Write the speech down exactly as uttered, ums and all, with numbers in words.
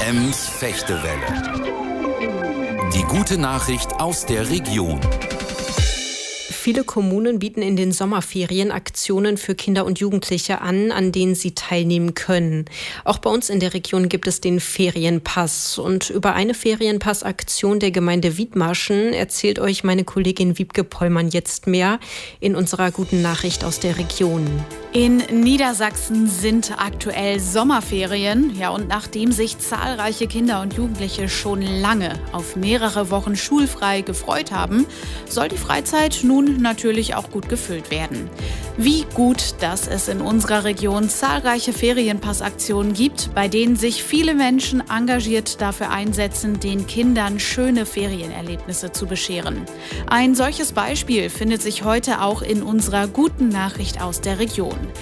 Ems Fechtewelle. Die gute Nachricht aus der Region. Viele Kommunen bieten in den Sommerferien Aktionen für Kinder und Jugendliche an, an denen sie teilnehmen können. Auch bei uns in der Region gibt es den Ferienpass. Und über eine Ferienpassaktion der Gemeinde Wiedmarschen erzählt euch meine Kollegin Wiebke Pollmann jetzt mehr in unserer guten Nachricht aus der Region. In Niedersachsen sind aktuell Sommerferien. Ja, und nachdem sich zahlreiche Kinder und Jugendliche schon lange auf mehrere Wochen schulfrei gefreut haben, soll die Freizeit nun natürlich auch gut gefüllt werden. Wie gut, dass es in unserer Region zahlreiche Ferienpassaktionen gibt, bei denen sich viele Menschen engagiert dafür einsetzen, den Kindern schöne Ferienerlebnisse zu bescheren. Ein solches Beispiel findet sich heute auch in unserer guten Nachricht aus der Region.